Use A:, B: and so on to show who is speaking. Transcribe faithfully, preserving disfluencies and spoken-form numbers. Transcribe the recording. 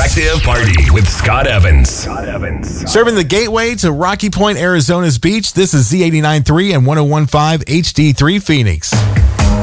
A: Interactive Party with Scott Evans. Scott Evans.
B: Serving the gateway to Rocky Point, Arizona's beach, this is Z eighty-nine point three and one oh one point five H D three Phoenix.